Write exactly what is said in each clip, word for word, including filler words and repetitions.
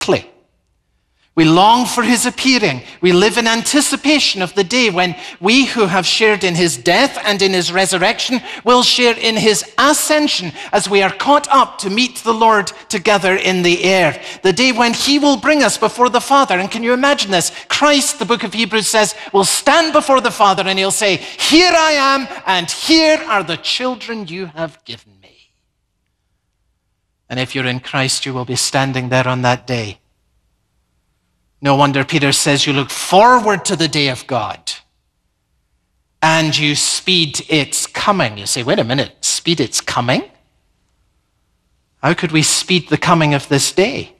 We long for his appearing. We live in anticipation of the day when we who have shared in his death and in his resurrection will share in his ascension as we are caught up to meet the Lord together in the air. The day when he will bring us before the Father. And can you imagine this? Christ, the book of Hebrews says, will stand before the Father and he'll say, "Here I am, and here are the children you have given me." And if you're in Christ, you will be standing there on that day. No wonder Peter says you look forward to the day of God and you speed its coming. You say, wait a minute, speed its coming? How could we speed the coming of this day?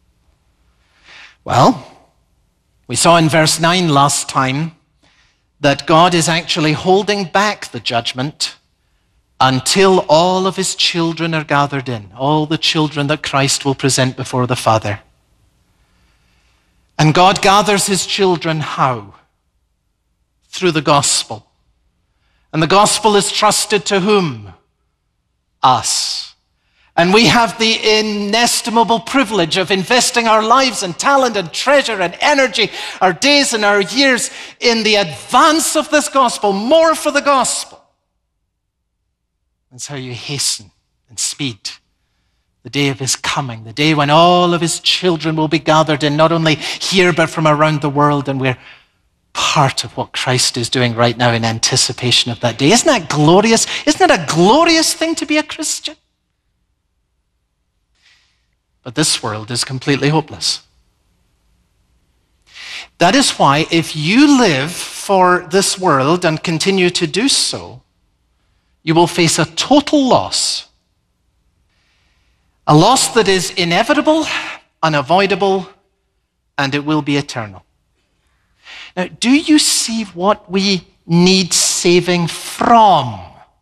Well, we saw in verse nine last time that God is actually holding back the judgment until all of his children are gathered in, all the children that Christ will present before the Father. And God gathers his children how? Through the gospel. And the gospel is trusted to whom? Us. And we have the inestimable privilege of investing our lives and talent and treasure and energy, our days and our years in the advance of this gospel, more for the gospel. That's how you hasten and speed the day of his coming, the day when all of his children will be gathered in, not only here, but from around the world. And we're part of what Christ is doing right now in anticipation of that day. Isn't that glorious? Isn't it a glorious thing to be a Christian? But this world is completely hopeless. That is why if you live for this world and continue to do so, you will face a total loss. A loss that is inevitable, unavoidable, and it will be eternal. Now, do you see what we need saving from?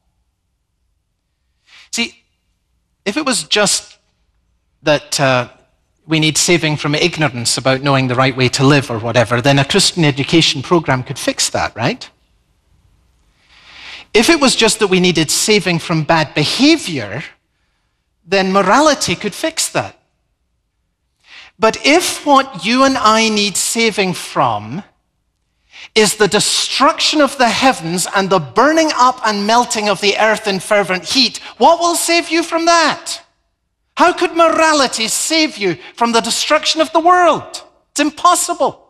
See, if it was just that uh, we need saving from ignorance about knowing the right way to live or whatever, then a Christian education program could fix that, right? If it was just that we needed saving from bad behavior, then morality could fix that. But if what you and I need saving from is the destruction of the heavens and the burning up and melting of the earth in fervent heat, what will save you from that? How could morality save you from the destruction of the world? It's impossible.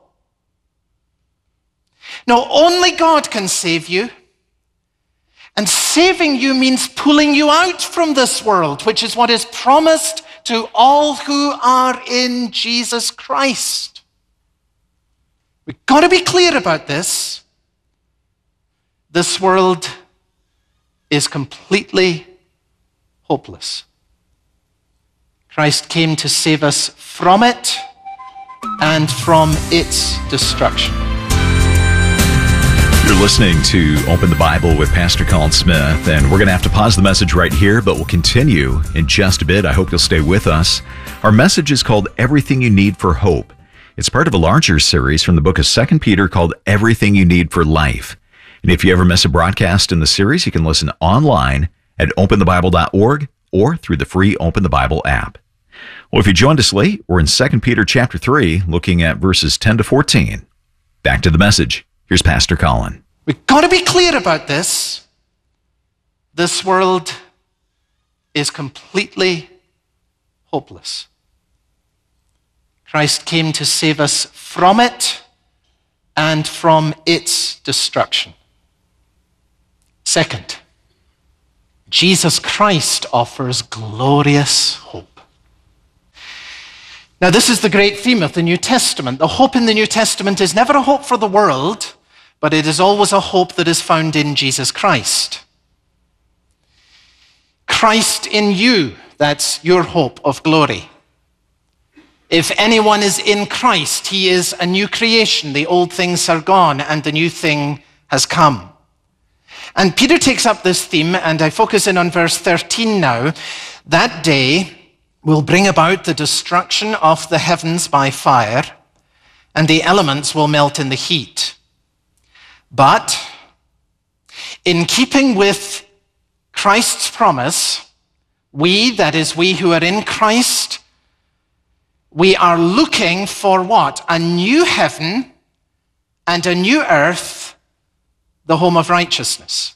No, only God can save you. And saving you means pulling you out from this world, which is what is promised to all who are in Jesus Christ. We've got to be clear about this. This world is completely hopeless. Christ came to save us from it and from its destruction. You're listening to Open the Bible with Pastor Colin Smith, and we're going to have to pause the message right here, but we'll continue in just a bit. I hope you'll stay with us. Our message is called Everything You Need for Hope. It's part of a larger series from the book of Second Peter called Everything You Need for Life. And if you ever miss a broadcast in the series, you can listen online at open the bible dot org or through the free Open the Bible app. Well, if you joined us late, we're in Second Peter chapter three, looking at verses ten to fourteen. Back to the message. Here's Pastor Colin. We've got to be clear about this. This world is completely hopeless. Christ came to save us from it and from its destruction. Second, Jesus Christ offers glorious hope. Now, this is the great theme of the New Testament. The hope in the New Testament is never a hope for the world, but it is always a hope that is found in Jesus Christ. Christ in you, that's your hope of glory. If anyone is in Christ, he is a new creation. The old things are gone and the new thing has come. And Peter takes up this theme, and I focus in on verse thirteen now. That day will bring about the destruction of the heavens by fire, and the elements will melt in the heat. But in keeping with Christ's promise, we, that is we who are in Christ, we are looking for what? A new heaven and a new earth, the home of righteousness.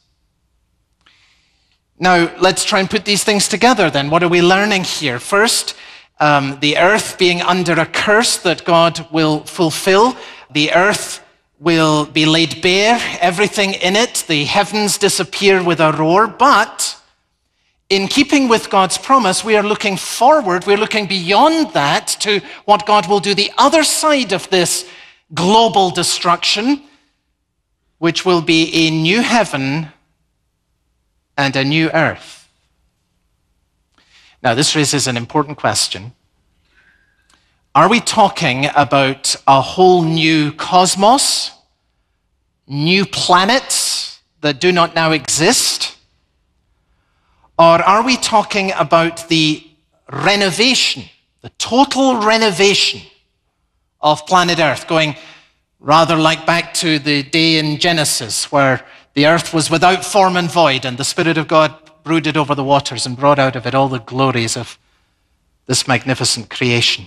Now, let's try and put these things together then. What are we learning here? First, um, the earth being under a curse that God will fulfill. The earth will be laid bare, everything in it. The heavens disappear with a roar. But in keeping with God's promise, we are looking forward, we're looking beyond that to what God will do the other side of this global destruction, which will be a new heaven and a new earth. Now, this raises an important question. Are we talking about a whole new cosmos, new planets that do not now exist? Or are we talking about the renovation, the total renovation of planet Earth, going rather like back to the day in Genesis where the earth was without form and void and the Spirit of God brooded over the waters and brought out of it all the glories of this magnificent creation?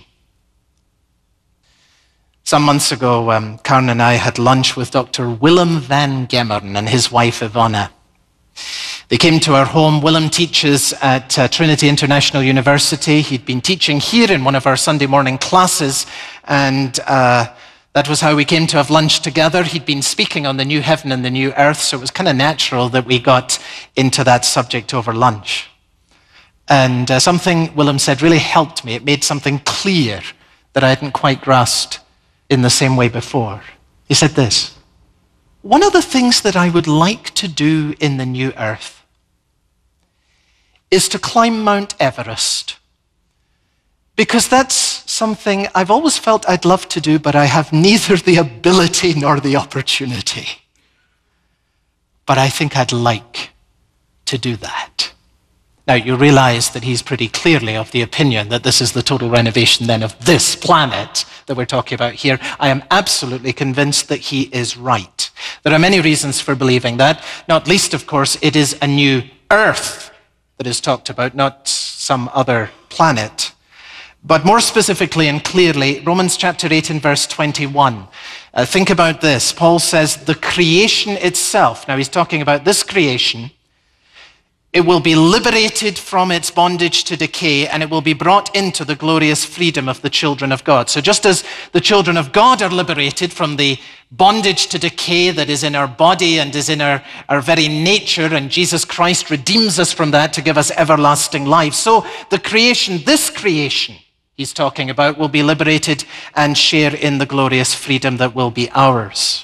Some months ago, um, Karen and I had lunch with Doctor Willem van Gemmeren and his wife Ivana. They came to our home. Willem teaches at uh, Trinity International University. He'd been teaching here in one of our Sunday morning classes, and uh, that was how we came to have lunch together. He'd been speaking on the new heaven and the new earth, so it was kind of natural that we got into that subject over lunch. And uh, something Willem said really helped me. It made something clear that I hadn't quite grasped in the same way before. He said this: one of the things that I would like to do in the new earth is to climb Mount Everest, because that's something I've always felt I'd love to do, but I have neither the ability nor the opportunity. But I think I'd like to do that. Now, you realize that he's pretty clearly of the opinion that this is the total renovation then of this planet that we're talking about here. I am absolutely convinced that he is right. There are many reasons for believing that, not least, of course, it is a new earth that is talked about, not some other planet. But more specifically and clearly, Romans chapter eight and verse twenty-one. Uh, think about this. Paul says the creation itself, now he's talking about this creation, it will be liberated from its bondage to decay, and it will be brought into the glorious freedom of the children of God. So just as the children of God are liberated from the bondage to decay that is in our body and is in our, our very nature, and Jesus Christ redeems us from that to give us everlasting life, so the creation, this creation he's talking about, will be liberated and share in the glorious freedom that will be ours.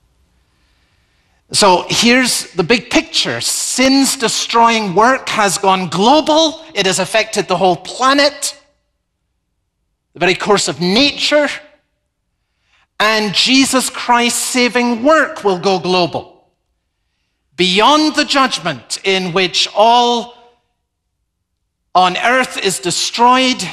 So here's the big picture. Sin's destroying work has gone global. It has affected the whole planet, the very course of nature. And Jesus Christ's saving work will go global. Beyond the judgment in which all on earth is destroyed,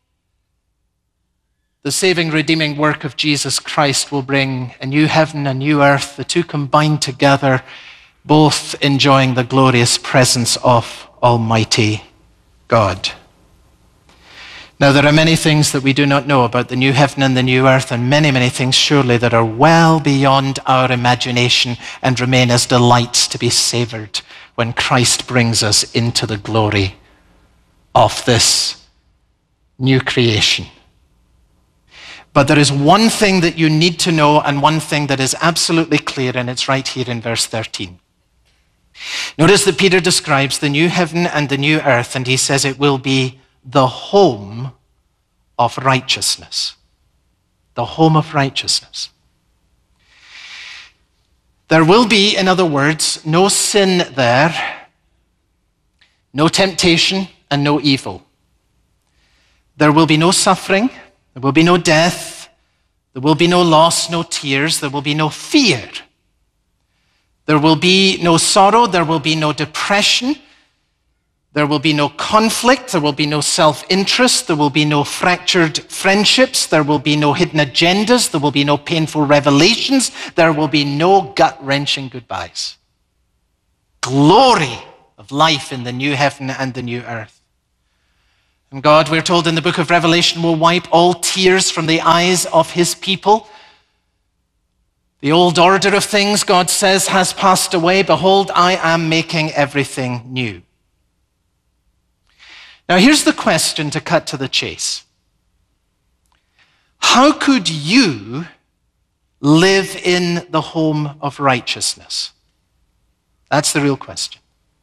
the saving, redeeming work of Jesus Christ will bring a new heaven, a new earth, the two combined together, both enjoying the glorious presence of Almighty God. Now, there are many things that we do not know about the new heaven and the new earth, and many, many things surely that are well beyond our imagination and remain as delights to be savored when Christ brings us into the glory of this new creation. But there is one thing that you need to know, and one thing that is absolutely clear, and it's right here in verse thirteen. Notice that Peter describes the new heaven and the new earth, and he says it will be the home of righteousness. The home of righteousness. There will be, in other words, no sin there, no temptation, and no evil. There will be no suffering. There will be no death, there will be no loss, no tears, there will be no fear. There will be no sorrow, there will be no depression, there will be no conflict, there will be no self-interest, there will be no fractured friendships, there will be no hidden agendas, there will be no painful revelations, there will be no gut-wrenching goodbyes. Glory of life in the new heaven and the new earth. And God, we're told in the book of Revelation, will wipe all tears from the eyes of his people. The old order of things, God says, has passed away. Behold, I am making everything new. Now, here's the question to cut to the chase. How could you live in the home of righteousness? That's the real question.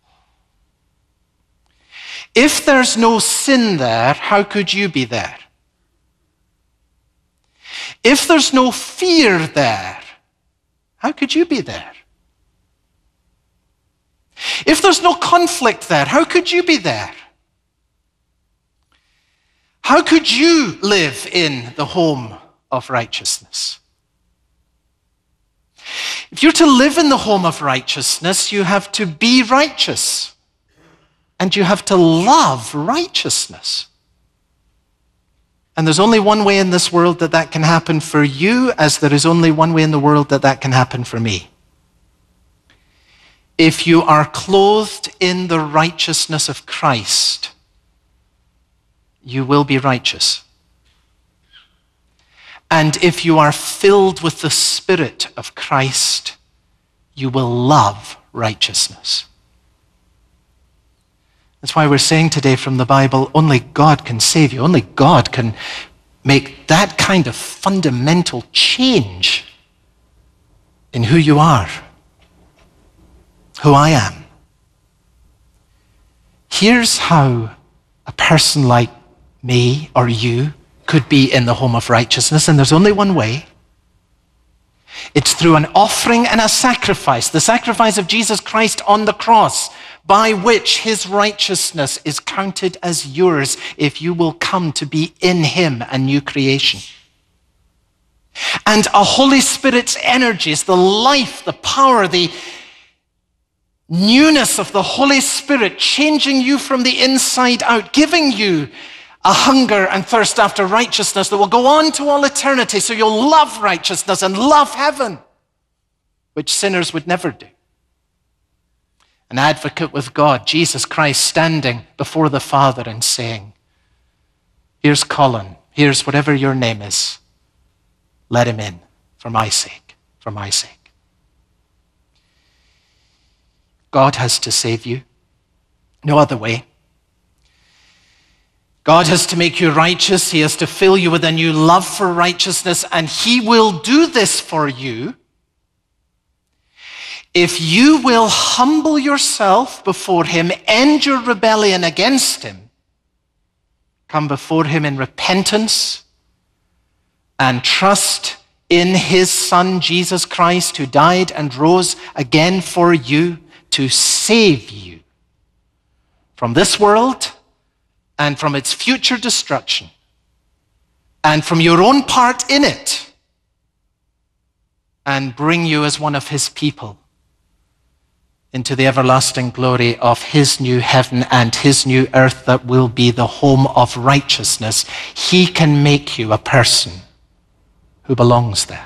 If there's no sin there, how could you be there? If there's no fear there, how could you be there? If there's no conflict there, how could you be there? How could you live in the home of righteousness? If you're to live in the home of righteousness, you have to be righteous. And you have to love righteousness. And there's only one way in this world that that can happen for you, as there is only one way in the world that that can happen for me. If you are clothed in the righteousness of Christ, you will be righteous. And if you are filled with the Spirit of Christ, you will love righteousness. That's why we're saying today from the Bible, only God can save you. Only God can make that kind of fundamental change in who you are, who I am. Here's how a person like me or you could be in the home of righteousness, and there's only one way. It's through an offering and a sacrifice, the sacrifice of Jesus Christ on the cross, by which his righteousness is counted as yours if you will come to be in him, a new creation. And a Holy Spirit's energies, the life, the power, the newness of the Holy Spirit changing you from the inside out, giving you a hunger and thirst after righteousness that will go on to all eternity, so you'll love righteousness and love heaven, which sinners would never do. An advocate with God, Jesus Christ, standing before the Father and saying, here's Colin, here's whatever your name is. Let him in for my sake, for my sake. God has to save you. No other way. God has to make you righteous. He has to fill you with a new love for righteousness, and he will do this for you if you will humble yourself before him, end your rebellion against him, come before him in repentance, and trust in his Son, Jesus Christ, who died and rose again for you to save you from this world and from its future destruction, and from your own part in it, and bring you as one of his people into the everlasting glory of his new heaven and his new earth that will be the home of righteousness. He can make you a person who belongs there.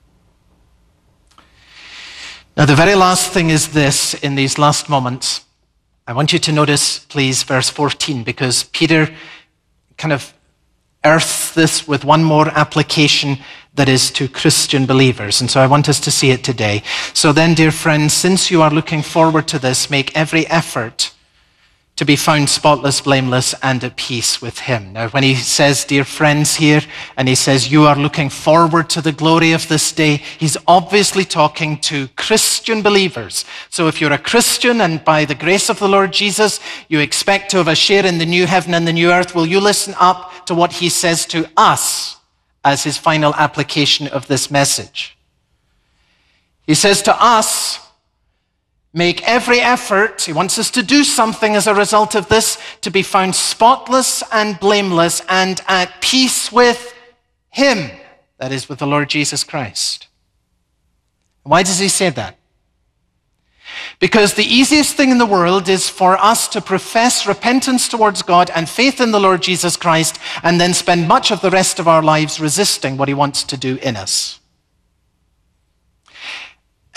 Now, the very last thing is this in these last moments. I want you to notice, please, verse fourteen, because Peter kind of earths this with one more application that is to Christian believers. And so I want us to see it today. So then, dear friends, since you are looking forward to this, make every effort to be found spotless, blameless, and at peace with him. Now, when he says, dear friends here, and he says, you are looking forward to the glory of this day, he's obviously talking to Christian believers. So if you're a Christian and by the grace of the Lord Jesus, you expect to have a share in the new heaven and the new earth, will you listen up to what he says to us as his final application of this message? He says to us, make every effort, he wants us to do something as a result of this, to be found spotless and blameless and at peace with him, that is, with the Lord Jesus Christ. Why does he say that? Because the easiest thing in the world is for us to profess repentance towards God and faith in the Lord Jesus Christ and then spend much of the rest of our lives resisting what he wants to do in us.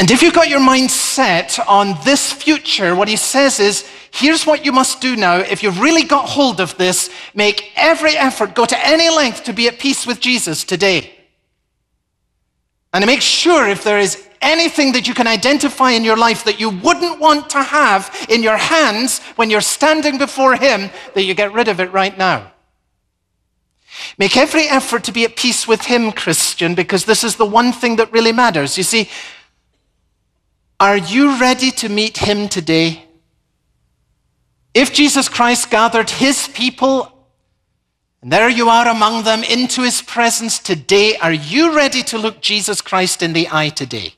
And if you've got your mind set on this future, what he says is, here's what you must do now. If you've really got hold of this, make every effort, go to any length to be at peace with Jesus today. And to make sure if there is anything that you can identify in your life that you wouldn't want to have in your hands when you're standing before him, that you get rid of it right now. Make every effort to be at peace with him, Christian, because this is the one thing that really matters. You see, are you ready to meet him today? If Jesus Christ gathered his people, and there you are among them, into his presence today, are you ready to look Jesus Christ in the eye today?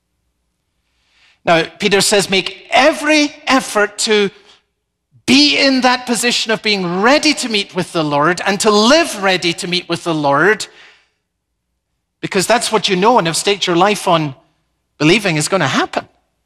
Now, Peter says, make every effort to be in that position of being ready to meet with the Lord and to live ready to meet with the Lord, because that's what you know and have staked your life on believing is going to happen.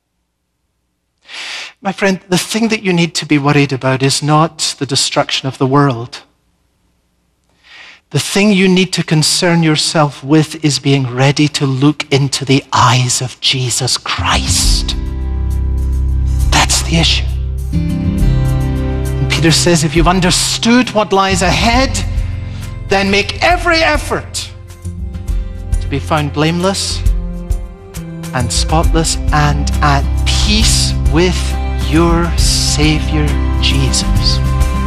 My friend, the thing that you need to be worried about is not the destruction of the world. The thing you need to concern yourself with is being ready to look into the eyes of Jesus Christ. That's the issue. And Peter says, if you've understood what lies ahead, then make every effort to be found blameless and spotless and at peace with your Savior, Jesus.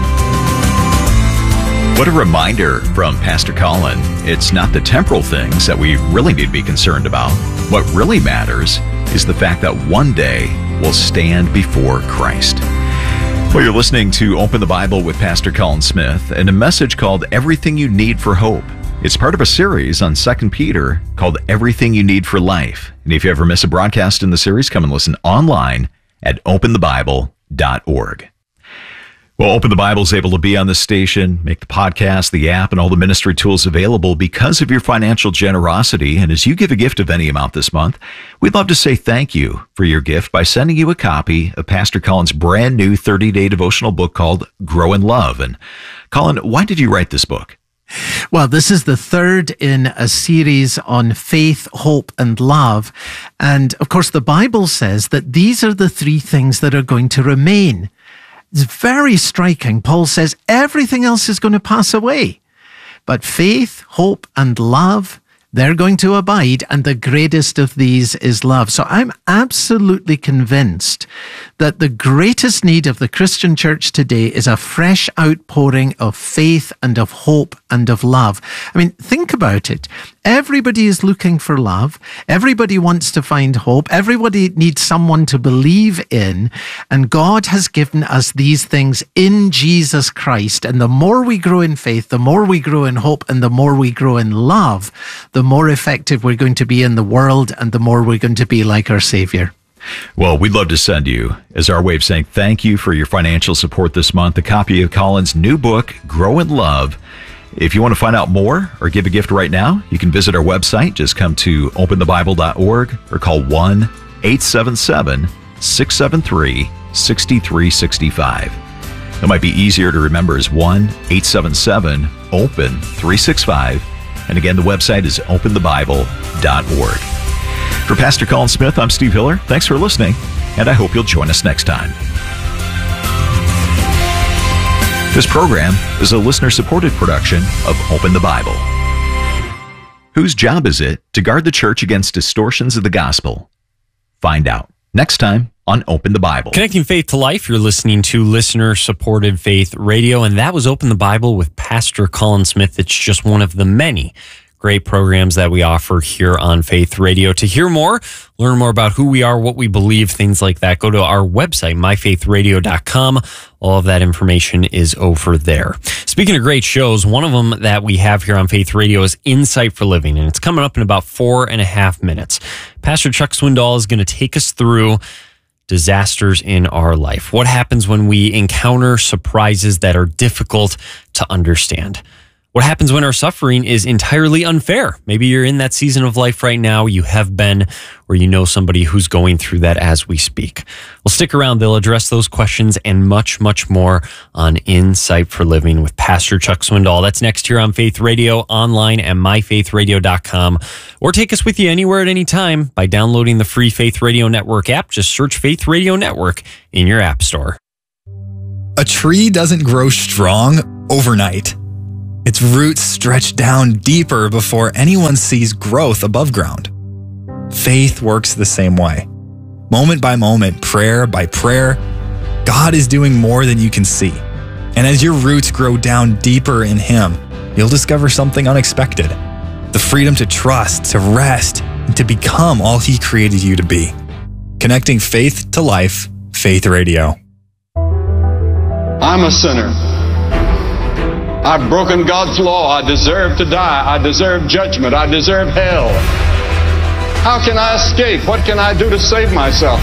What a reminder from Pastor Colin. It's not the temporal things that we really need to be concerned about. What really matters is the fact that one day we'll stand before Christ. Well, you're listening to Open the Bible with Pastor Colin Smith and a message called Everything You Need for Hope. It's part of a series on Second Peter called Everything You Need for Life. And if you ever miss a broadcast in the series, come and listen online at open the bible dot org. Well, Open the Bible is able to be on this station, make the podcast, the app, and all the ministry tools available because of your financial generosity. And as you give a gift of any amount this month, we'd love to say thank you for your gift by sending you a copy of Pastor Colin's brand new thirty-day devotional book called Grow in Love. And Colin, why did you write this book? Well, this is the third in a series on faith, hope, and love. And of course, the Bible says that these are the three things that are going to remain. It's very striking. Paul says everything else is going to pass away, but faith, hope, and love, they're going to abide, and the greatest of these is love. So I'm absolutely convinced that the greatest need of the Christian church today is a fresh outpouring of faith and of hope and of love. I mean, think about it. Everybody is looking for love. Everybody wants to find hope. Everybody needs someone to believe in. And God has given us these things in Jesus Christ. And the more we grow in faith, the more we grow in hope, and the more we grow in love, the more effective we're going to be in the world, and the more we're going to be like our Savior. Well, we'd love to send you, as our way of saying thank you for your financial support this month, a copy of Colin's new book, Grow in Love. If you want to find out more or give a gift right now, you can visit our website. Just come to open the bible dot org or call one eight seven seven, six seven three, six three six five. That might be easier to remember as one eight seven seven, open three six five. And again, the website is open the bible dot org. For Pastor Colin Smith, I'm Steve Hiller. Thanks for listening, and I hope you'll join us next time. This program is a listener-supported production of Open the Bible. Whose job is it to guard the church against distortions of the gospel? Find out next time on Open the Bible. Connecting faith to life, you're listening to listener-supported faith radio, and that was Open the Bible with Pastor Colin Smith. It's just one of the many great programs that we offer here on Faith Radio. To hear more, learn more about who we are, what we believe, things like that, go to our website, my faith radio dot com. All of that information is over there. Speaking of great shows, one of them that we have here on Faith Radio is Insight for Living, and it's coming up in about four and a half minutes. Pastor Chuck Swindoll is going to take us through disasters in our life. What happens when we encounter surprises that are difficult to understand? What happens when our suffering is entirely unfair? Maybe you're in that season of life right now. You have been, or you know somebody who's going through that as we speak. Well, stick around. They'll address those questions and much, much more on Insight for Living with Pastor Chuck Swindoll. That's next here on Faith Radio, online at my faith radio dot com. Or take us with you anywhere at any time by downloading the free Faith Radio Network app. Just search Faith Radio Network in your app store. A tree doesn't grow strong overnight. Its roots stretch down deeper before anyone sees growth above ground. Faith works the same way. Moment by moment, prayer by prayer, God is doing more than you can see. And as your roots grow down deeper in Him, you'll discover something unexpected. The freedom to trust, to rest, and to become all He created you to be. Connecting faith to life, Faith Radio. I'm a sinner. I've broken God's law. I deserve to die. I deserve judgment. I deserve hell. How can I escape? What can I do to save myself?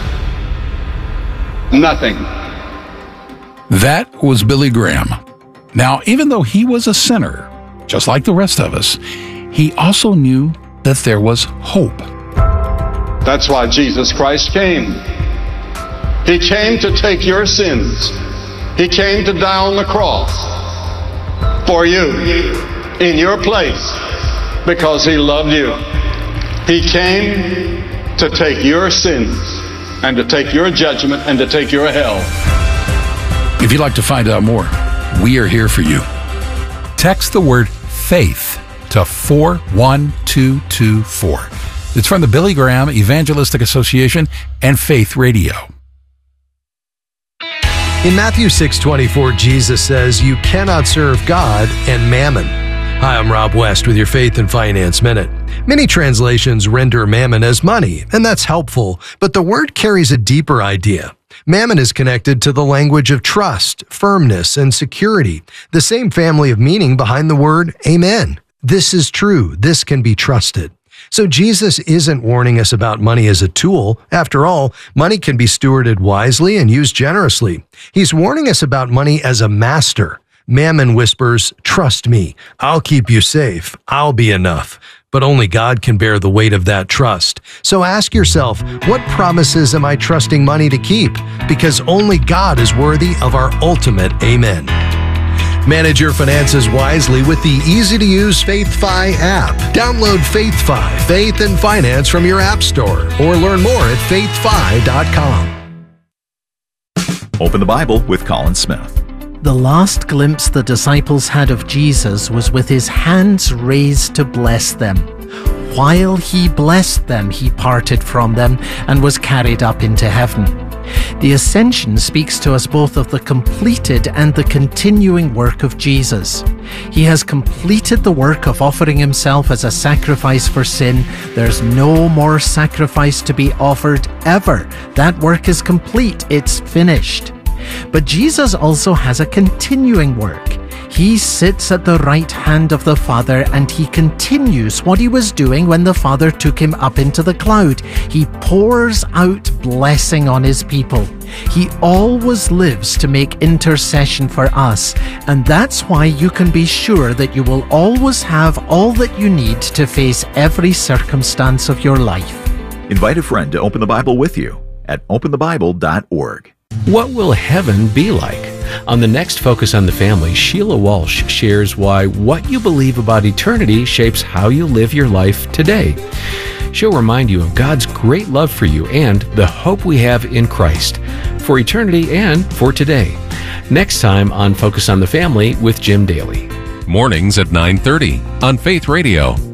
Nothing. That was Billy Graham. Now, even though he was a sinner, just like the rest of us, he also knew that there was hope. That's why Jesus Christ came. He came to take your sins. He came to die on the cross for you, in your place, because He loved you. He came to take your sins and to take your judgment and to take your hell. If you'd like to find out more, we are here for you. Text the word FAITH to four one two two four. It's from the Billy Graham Evangelistic Association and Faith Radio. In Matthew six twenty-four, Jesus says, "You cannot serve God and mammon." Hi, I'm Rob West with your Faith and Finance Minute. Many translations render mammon as money, and that's helpful, but the word carries a deeper idea. Mammon is connected to the language of trust, firmness, and security, the same family of meaning behind the word amen. This is true. This can be trusted. So Jesus isn't warning us about money as a tool. After all, money can be stewarded wisely and used generously. He's warning us about money as a master. Mammon whispers, "Trust me. I'll keep you safe. I'll be enough." But only God can bear the weight of that trust. So ask yourself, what promises am I trusting money to keep? Because only God is worthy of our ultimate amen. Manage your finances wisely with the easy-to-use FaithFi app. Download FaithFi, Faith and Finance from your app store, or learn more at faith fi dot com. Open the Bible with Colin Smith. The last glimpse the disciples had of Jesus was with His hands raised to bless them. While He blessed them, He parted from them and was carried up into heaven. The ascension speaks to us both of the completed and the continuing work of Jesus. He has completed the work of offering Himself as a sacrifice for sin. There's no more sacrifice to be offered ever. That work is complete. It's finished. But Jesus also has a continuing work. He sits at the right hand of the Father, and He continues what He was doing when the Father took Him up into the cloud. He pours out blessing on His people. He always lives to make intercession for us, and that's why you can be sure that you will always have all that you need to face every circumstance of your life. Invite a friend to open the Bible with you at open the bible dot org. What will heaven be like? On the next Focus on the Family, Sheila Walsh shares why what you believe about eternity shapes how you live your life today. She'll remind you of God's great love for you and the hope we have in Christ for eternity and for today. Next time on Focus on the Family with Jim Daly. Mornings at nine thirty on Faith Radio.